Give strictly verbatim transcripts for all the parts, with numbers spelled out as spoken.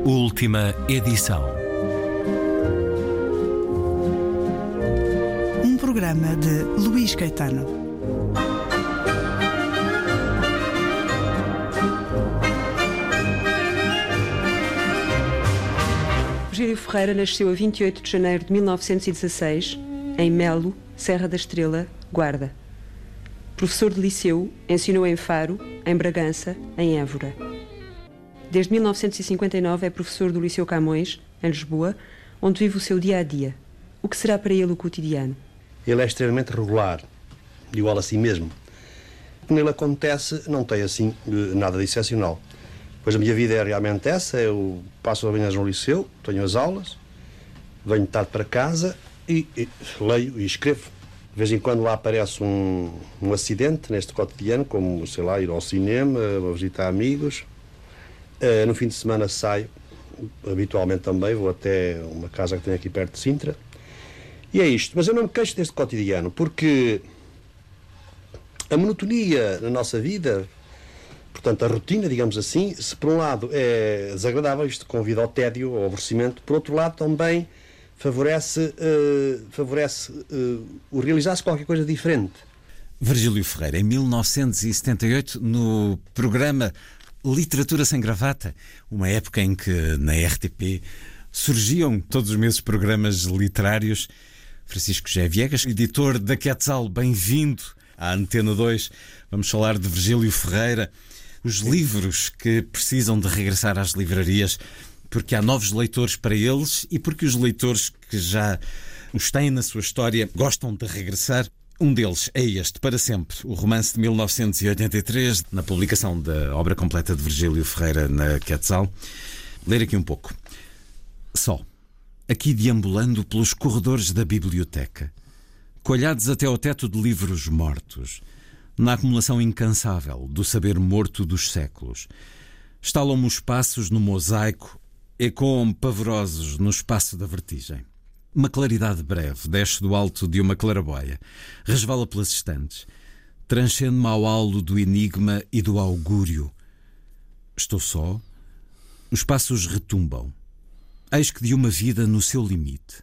Última edição. Um programa de Luís Caetano. Virgílio Ferreira nasceu a vinte e oito de janeiro de mil novecentos e dezasseis, em Melo, Serra da Estrela, Guarda. Professor de liceu, ensinou em Faro, em Bragança, em Évora. Desde mil novecentos e cinquenta e nove é professor do Liceu Camões, em Lisboa, onde vive o seu dia-a-dia. O que será para ele o cotidiano? Ele é extremamente regular, igual a si mesmo. O que nele acontece não tem assim nada de excepcional. Pois a minha vida é realmente essa, eu passo as manhãs no liceu, tenho as aulas, venho tarde para casa e, e leio e escrevo. De vez em quando lá aparece um, um acidente neste cotidiano, como, sei lá, ir ao cinema, visitar amigos. Uh, no fim de semana saio, habitualmente também, vou até uma casa que tenho aqui perto de Sintra. E é isto, mas eu não me queixo deste cotidiano, porque a monotonia na nossa vida, portanto a rotina, digamos assim, se por um lado é desagradável, isto convida ao tédio, ao aborrecimento, por outro lado também favorece, uh, favorece uh, o realizar-se qualquer coisa diferente. Virgílio Ferreira, em mil novecentos e setenta e oito, no programa Literatura Sem Gravata, uma época em que na R T P surgiam todos os meses programas literários. Francisco José Viegas, editor da Quetzal, bem-vindo à Antena dois. Vamos falar de Virgílio Ferreira, os livros que precisam de regressar às livrarias, porque há novos leitores para eles e porque os leitores que já os têm na sua história gostam de regressar. Um deles é este, Para Sempre, o romance de mil novecentos e oitenta e três, na publicação da obra completa de Virgílio Ferreira na Quetzal. Ler aqui um pouco. Só, aqui deambulando pelos corredores da biblioteca, colhados até ao teto de livros mortos, na acumulação incansável do saber morto dos séculos, estalam-me os passos no mosaico, ecoam pavorosos no espaço da vertigem. Uma claridade breve desce do alto de uma claraboia, resvala pelas estantes, transcende-me ao halo do enigma e do augúrio. Estou só, os passos retumbam. Eis que de uma vida no seu limite.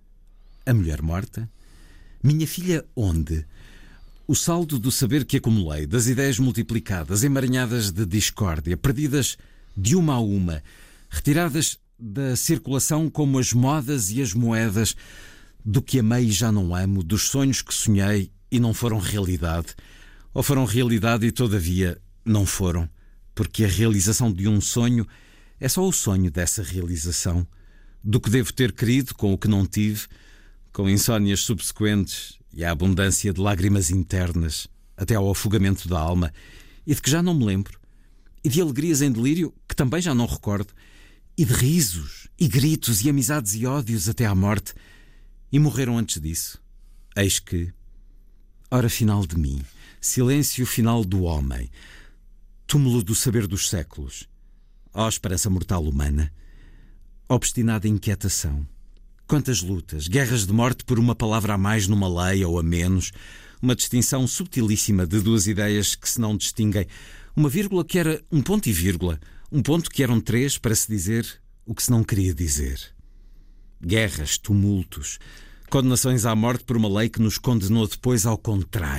A mulher morta? Minha filha onde? O saldo do saber que acumulei, das ideias multiplicadas, emaranhadas de discórdia, perdidas de uma a uma, retiradas da circulação como as modas e as moedas, do que amei e já não amo, dos sonhos que sonhei e não foram realidade, ou foram realidade e todavia não foram, porque a realização de um sonho é só o sonho dessa realização, do que devo ter querido com o que não tive, com insónias subsequentes e a abundância de lágrimas internas, até ao afogamento da alma, e de que já não me lembro, e de alegrias em delírio que também já não recordo, e de risos, e gritos, e amizades e ódios até à morte, e morreram antes disso. Eis que, hora final de mim, silêncio final do homem, túmulo do saber dos séculos, ó esperança mortal humana, obstinada inquietação, quantas lutas, guerras de morte por uma palavra a mais numa lei ou a menos, uma distinção subtilíssima de duas ideias que se não distinguem, uma vírgula que era um ponto e vírgula, um ponto que eram três para se dizer o que se não queria dizer. Guerras, tumultos, condenações à morte por uma lei que nos condenou depois ao contrário.